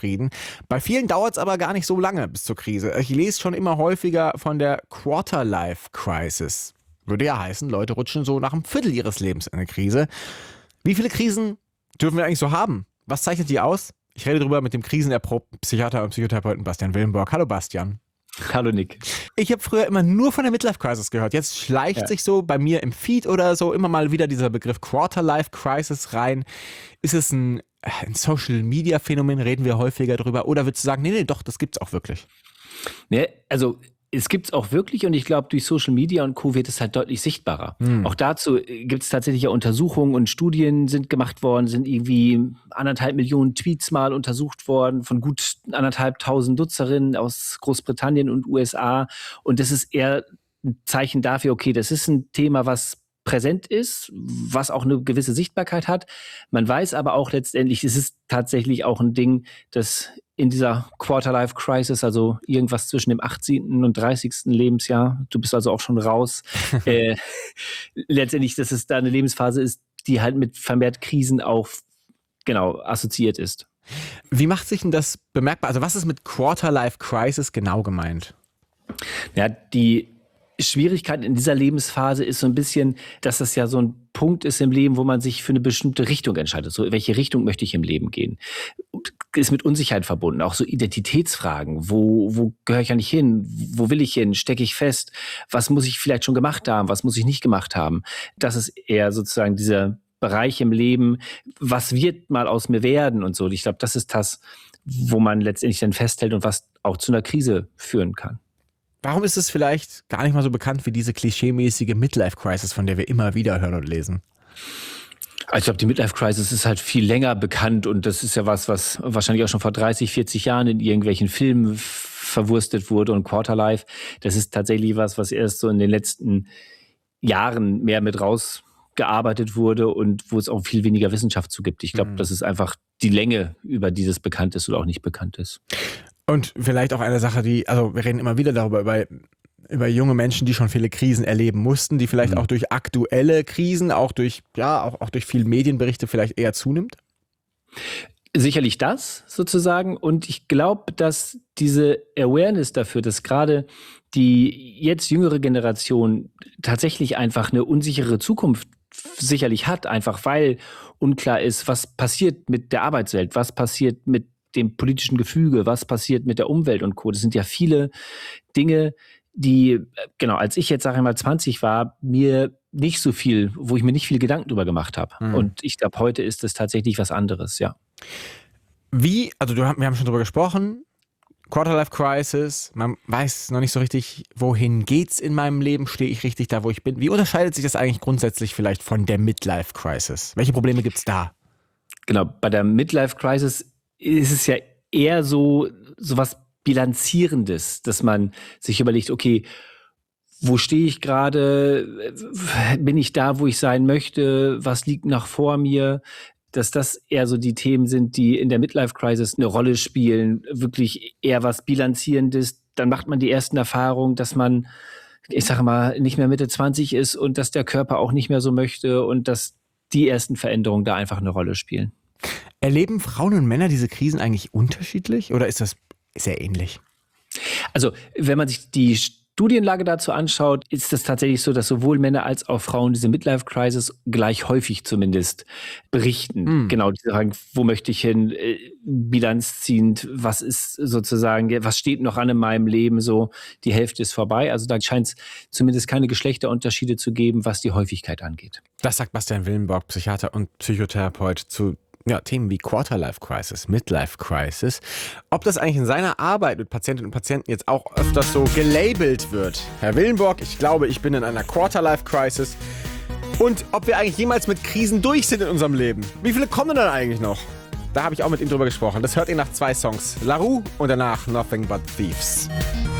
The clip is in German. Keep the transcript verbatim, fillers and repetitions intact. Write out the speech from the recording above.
zufrieden. Bei vielen dauert es aber gar nicht so lange bis zur Krise. Ich lese schon immer häufiger von der Quarter-Life-Crisis. Würde ja heißen, Leute rutschen so nach einem Viertel ihres Lebens in eine Krise. Wie viele Krisen dürfen wir eigentlich so haben? Was zeichnet die aus? Ich rede darüber mit dem krisenerprobten Psychiater und Psychotherapeuten Bastian Willenborg. Hallo Bastian. Hallo Nick. Ich habe früher immer nur von der Midlife-Crisis gehört. Jetzt schleicht ja. sich so bei mir im Feed oder so immer mal wieder dieser Begriff Quarter-Life-Crisis rein. Ist es ein, ein Social-Media-Phänomen? Reden wir häufiger drüber? Oder würdest du sagen, nee, nee, doch, das gibt's auch wirklich? Nee, also es gibt es auch wirklich und ich glaube, durch Social Media und Co. wird es halt deutlich sichtbarer. Hm. Auch dazu gibt es tatsächlich ja Untersuchungen und Studien sind gemacht worden, sind irgendwie anderthalb Millionen Tweets mal untersucht worden von gut anderthalb tausend Nutzerinnen aus Großbritannien und U S A. Und das ist eher ein Zeichen dafür, okay, das ist ein Thema, was präsent ist, was auch eine gewisse Sichtbarkeit hat. Man weiß aber auch letztendlich, es ist tatsächlich auch ein Ding, das in dieser Quarter-Life-Crisis, also irgendwas zwischen dem achtzehnten und dreißigsten Lebensjahr, du bist also auch schon raus, äh, letztendlich, dass es da eine Lebensphase ist, die halt mit vermehrt Krisen auch genau assoziiert ist. Wie macht sich denn das bemerkbar? Also was ist mit Quarter-Life-Crisis genau gemeint? Ja, die Schwierigkeit in dieser Lebensphase ist so ein bisschen, dass das ja so ein Punkt ist im Leben, wo man sich für eine bestimmte Richtung entscheidet. So, in welche Richtung möchte ich im Leben gehen? Ist mit Unsicherheit verbunden. Auch so Identitätsfragen. Wo, wo gehöre ich eigentlich hin? Wo will ich hin? Stecke ich fest? Was muss ich vielleicht schon gemacht haben? Was muss ich nicht gemacht haben? Das ist eher sozusagen dieser Bereich im Leben. Was wird mal aus mir werden und so? Ich glaube, das ist das, wo man letztendlich dann festhält und was auch zu einer Krise führen kann. Warum ist es vielleicht gar nicht mal so bekannt wie diese klischeemäßige Midlife-Crisis, von der wir immer wieder hören und lesen? Ich glaube, die Midlife-Crisis ist halt viel länger bekannt und das ist ja was, was wahrscheinlich auch schon vor dreißig, vierzig Jahren in irgendwelchen Filmen verwurstet wurde und Quarterlife, das ist tatsächlich was, was erst so in den letzten Jahren mehr mit rausgearbeitet wurde und wo es auch viel weniger Wissenschaft zu gibt. Ich glaube, mhm. das ist einfach die Länge, über die das bekannt ist oder auch nicht bekannt ist. Und vielleicht auch eine Sache, die, also wir reden immer wieder darüber, über, über junge Menschen, die schon viele Krisen erleben mussten, die vielleicht mhm. auch durch aktuelle Krisen, auch durch, ja, auch, auch durch viele Medienberichte vielleicht eher zunimmt? Sicherlich das sozusagen. Und ich glaube, dass diese Awareness dafür, dass gerade die jetzt jüngere Generation tatsächlich einfach eine unsichere Zukunft sicherlich hat, einfach weil unklar ist, was passiert mit der Arbeitswelt, was passiert mit dem politischen Gefüge, was passiert mit der Umwelt und Co. Das sind ja viele Dinge, die, genau, als ich jetzt, sage ich mal, zwanzig war, mir nicht so viel, wo ich mir nicht viel Gedanken drüber gemacht habe. Mhm. Und ich glaube, heute ist es tatsächlich was anderes, ja. Wie, also du, wir haben schon drüber gesprochen, Quarter-Life-Crisis, man weiß noch nicht so richtig, wohin geht's in meinem Leben, stehe ich richtig da, wo ich bin. Wie unterscheidet sich das eigentlich grundsätzlich vielleicht von der Midlife-Crisis? Welche Probleme gibt's da? Genau, bei der Midlife-Crisis ist es ja eher so, so was Bilanzierendes, dass man sich überlegt, okay, wo stehe ich gerade? Bin ich da, wo ich sein möchte? Was liegt noch vor mir? Dass das eher so die Themen sind, die in der Midlife-Crisis eine Rolle spielen, wirklich eher was Bilanzierendes. Dann macht man die ersten Erfahrungen, dass man, ich sage mal, nicht mehr Mitte zwanzig ist und dass der Körper auch nicht mehr so möchte und dass die ersten Veränderungen da einfach eine Rolle spielen. Erleben Frauen und Männer diese Krisen eigentlich unterschiedlich oder ist das sehr ähnlich? Also, wenn man sich die Studienlage dazu anschaut, ist es tatsächlich so, dass sowohl Männer als auch Frauen diese Midlife-Crisis gleich häufig zumindest berichten. Mhm. Genau, die sagen, wo möchte ich hin, äh, bilanzziehend, was ist sozusagen, was steht noch an in meinem Leben, so die Hälfte ist vorbei. Also da scheint es zumindest keine Geschlechterunterschiede zu geben, was die Häufigkeit angeht. Das sagt Bastian Willenborg, Psychiater und Psychotherapeut zu ja, Themen wie Quarter-Life-Crisis, Midlife-Crisis. Ob das eigentlich in seiner Arbeit mit Patientinnen und Patienten jetzt auch öfters so gelabelt wird. Herr Willenborg, ich glaube, ich bin in einer Quarter-Life-Crisis. Und ob wir eigentlich jemals mit Krisen durch sind in unserem Leben. Wie viele kommen denn dann eigentlich noch? Da habe ich auch mit ihm drüber gesprochen. Das hört ihr nach zwei Songs. La Roux und danach Nothing But Thieves.